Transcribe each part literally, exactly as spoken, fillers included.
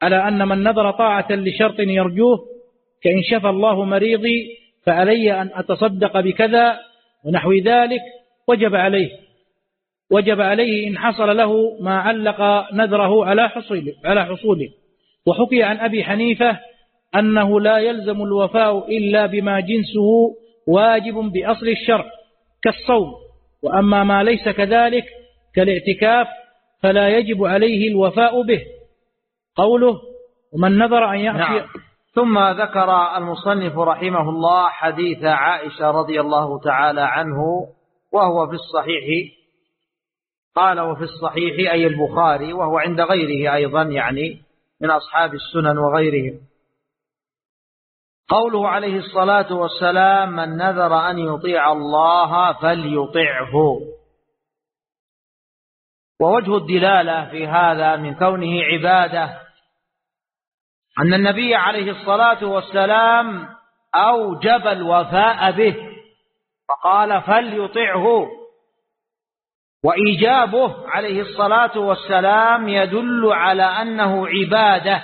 على أن من نذر طاعة لشرط يرجوه كإن شفى الله مريضي فعلي أن أتصدق بكذا ونحو ذلك، وجب عليه وجب عليه إن حصل له ما علق نذره على حصوله على حصوله. وحكي عن أبي حنيفة أنه لا يلزم الوفاء إلا بما جنسه واجب بأصل الشرع كالصوم، وأما ما ليس كذلك كالاعتكاف فلا يجب عليه الوفاء به. قوله ومن نذر أن يعصي. نعم. ثم ذكر المصنف رحمه الله حديث عائشة رضي الله تعالى عنه وهو في الصحيح، قال وفي الصحيح أي البخاري، وهو عند غيره أيضا يعني من أصحاب السنن وغيرهم. قوله عليه الصلاة والسلام من نذر أن يطيع الله فليطعه. ووجه الدلالة في هذا من كونه عبادة أن النبي عليه الصلاة والسلام أوجب الوفاء به فقال فليطعه، وإيجابه عليه الصلاة والسلام يدل على أنه عبادة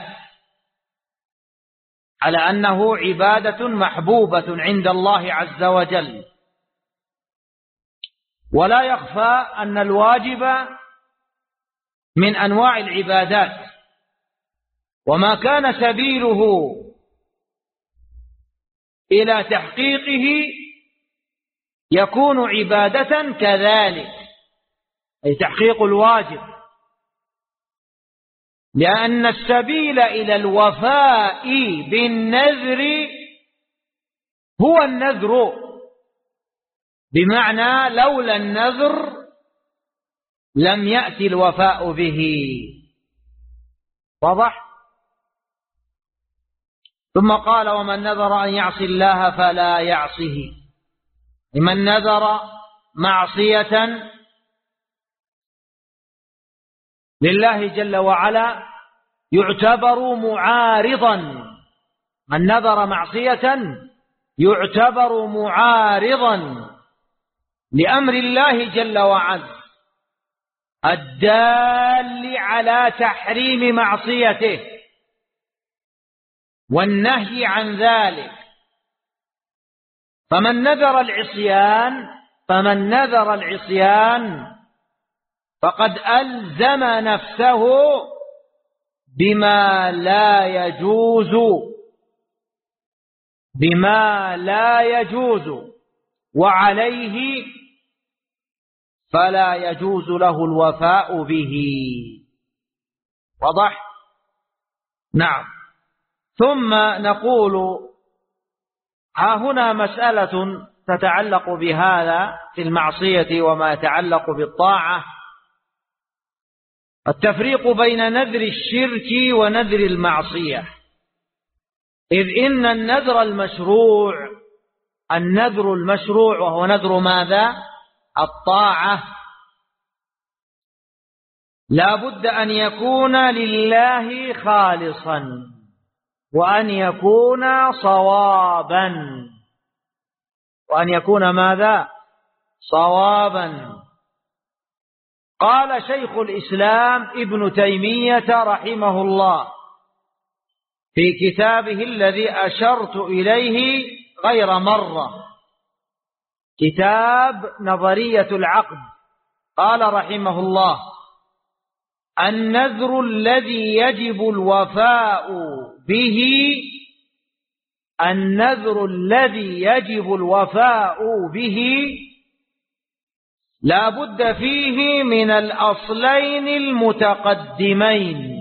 على أنه عبادة محبوبة عند الله عز وجل. ولا يخفى أن الواجب من أنواع العبادات، وما كان سبيله إلى تحقيقه يكون عبادة كذلك، أي تحقيق الواجب، لأن السبيل إلى الوفاء بالنذر هو النذر، بمعنى لولا النذر لم يأتي الوفاء به. واضح؟ ثم قال ومن نذر أن يعصي الله فلا يعصه. لمن نذر معصية لله جل وعلا يعتبر معارضا، من نذر معصية يعتبر معارضا لأمر الله جل وعلا الدال على تحريم معصيته والنهي عن ذلك. فمن نذر العصيان فمن نذر العصيان فقد ألزم نفسه بما لا يجوز بما لا يجوز وعليه فلا يجوز له الوفاء به. واضح؟ نعم. ثم نقول ها هنا مسألة تتعلق بهذا في المعصية وما يتعلق بالطاعة، التفريق بين نذر الشرك ونذر المعصية. إذ إن النذر المشروع النذر المشروع وهو نذر ماذا؟ الطاعة، لا بد أن يكون لله خالصا وأن يكون صوابا وأن يكون ماذا؟ صوابا. قال شيخ الإسلام ابن تيمية رحمه الله في كتابه الذي أشرت إليه غير مرة، كتاب نظرية العقد، قال رحمه الله النذر الذي يجب الوفاء به النذر الذي يجب الوفاء به لا بد فيه من الأصلين المتقدمين.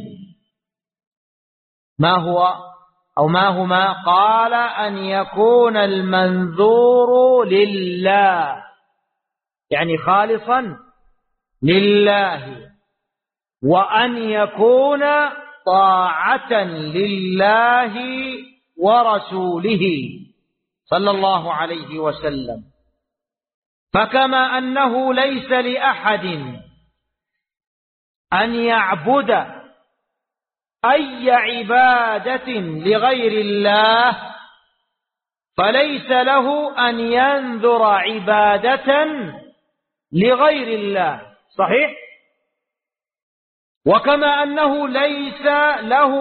ما هو أو ما هما؟ قال أن يكون المنذور لله، يعني خالصا لله، وأن يكون طاعة لله ورسوله صلى الله عليه وسلم. فكما أنه ليس لأحد أن يعبد أي عبادة لغير الله، فليس له أن ينذر عبادة لغير الله. صحيح؟ وكما أنه ليس له